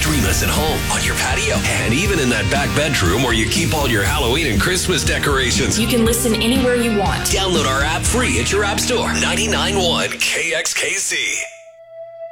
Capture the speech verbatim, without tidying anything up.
Stream us at home, on your patio, and even in that back bedroom where you keep all your Halloween and Christmas decorations. You can listen anywhere you want. Download our app free at your app store. ninety-nine point one K X K C.